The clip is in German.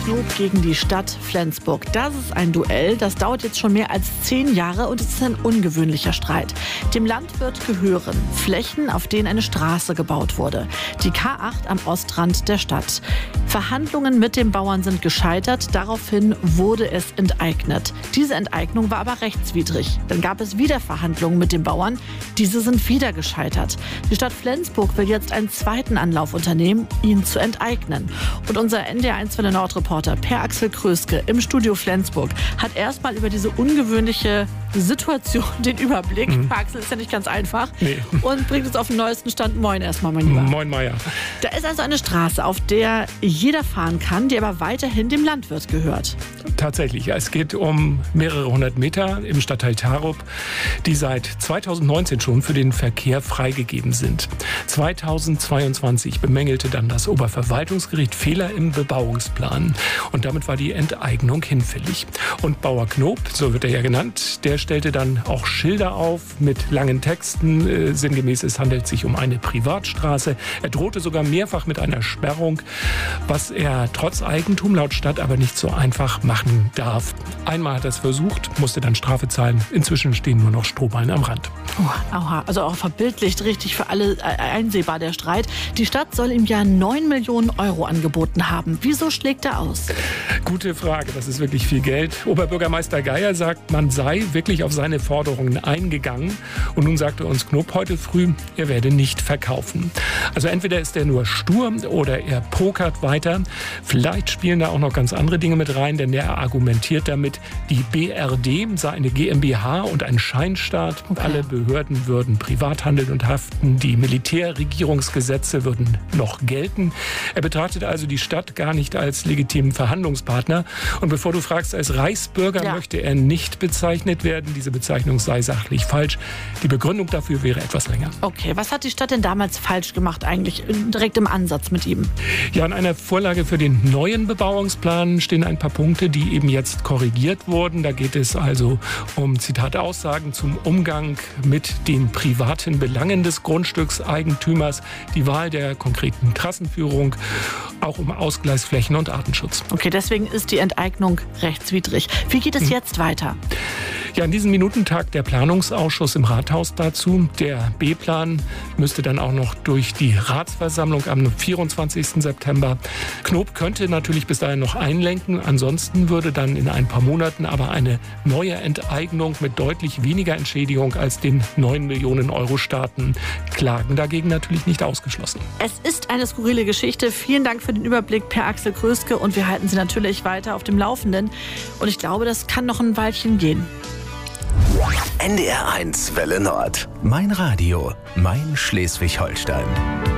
Knob gegen die Stadt Flensburg. Das ist ein Duell, das dauert jetzt schon mehr als 10 Jahre und es ist ein ungewöhnlicher Streit. Dem Landwirt gehören Flächen, auf denen eine Straße gebaut wurde. Die K8 am Ostrand der Stadt. Verhandlungen mit den Bauern sind gescheitert, daraufhin wurde es enteignet. Diese Enteignung war aber rechtswidrig. Dann gab es wieder Verhandlungen mit den Bauern, diese sind wieder gescheitert. Die Stadt Flensburg will jetzt einen zweiten Anlauf unternehmen, ihn zu enteignen. Und unser NDR1 Welle Nord-Reporter Per-Axel Kröske im Studio Flensburg hat erstmal über diese ungewöhnliche Situation den Überblick. Per-Axel ist ja nicht ganz einfach. Nee. Und bringt uns auf den neuesten Stand. Moin erstmal, mein Lieber. Moin, Meier. Da ist also eine Straße, auf der jeder fahren kann, die aber weiterhin dem Landwirt gehört. Tatsächlich. Es geht um mehrere hundert Meter im Stadtteil Tarup, die seit 2019 schon für den Verkehr freigegeben sind. 2022 bemängelte dann das Oberverwaltungsgericht Fehler im Bebauungsplan. Und damit war die Enteignung hinfällig. Und Bauer Knob, so wird er ja genannt, der stellte dann auch Schilder auf mit langen Texten. Sinngemäß, es handelt sich um eine Privatstraße. Er drohte sogar mehrfach mit einer Sperrung, was er trotz Eigentum laut Stadt aber nicht so einfach machen darf. Einmal hat er es versucht, musste dann Strafe zahlen. Inzwischen stehen nur noch Strohballen am Rand. Aha, also auch verbildlicht richtig für alle einsehbar der Streit. Die Stadt soll ihm ja 9 Millionen Euro angeboten haben. Wieso schlägt er aus? Gute Frage, das ist wirklich viel Geld. Oberbürgermeister Geier sagt, man sei wirklich auf seine Forderungen eingegangen. Und nun sagte uns Knob heute früh, er werde nicht verkaufen. Also entweder ist er nur stur oder er pokert weiter. Vielleicht spielen da auch noch ganz andere Dinge mit rein, denn er argumentiert damit, die BRD sei eine GmbH und ein Scheinstaat. Okay. Alle Behörden würden privat handeln und haften. Die Militärregierungsgesetze würden noch gelten. Er betrachtet also die Stadt gar nicht als legitimen Verhandlungspartner. Und bevor du fragst, als Reichsbürger möchte er nicht bezeichnet werden. Diese Bezeichnung sei sachlich falsch. Die Begründung dafür wäre etwas länger. Okay, was hat die Stadt denn damals falsch gemacht eigentlich, direkt im Ansatz mit ihm? Ja, in einer Vorlage für den neuen Bebauungsplan stehen ein paar Punkte, die eben jetzt korrigiert wurden. Da geht es also um, Zitat, Aussagen zum Umgang mit den privaten Belangen des Grundstückseigentümers, die Wahl der konkreten Trassenführung, auch um Ausgleichsflächen und Artenschutz. Okay, deswegen ist die Enteignung rechtswidrig. Wie geht es jetzt weiter? Ja, in diesen Minuten tagt der Planungsausschuss im Rathaus dazu. Der B-Plan müsste dann auch noch durch die Ratsversammlung am 24. September. Knob könnte natürlich bis dahin noch einlenken. Ansonsten würde dann in ein paar Monaten aber eine neue Enteignung mit deutlich weniger Entschädigung als den 9 Millionen Euro starten. Klagen dagegen natürlich nicht ausgeschlossen. Es ist eine skurrile Geschichte. Vielen Dank für den Überblick, Per-Axel Kröske. Und wir halten Sie natürlich weiter auf dem Laufenden. Und ich glaube, das kann noch ein Weilchen gehen. NDR1 Welle Nord. Mein Radio, mein Schleswig-Holstein.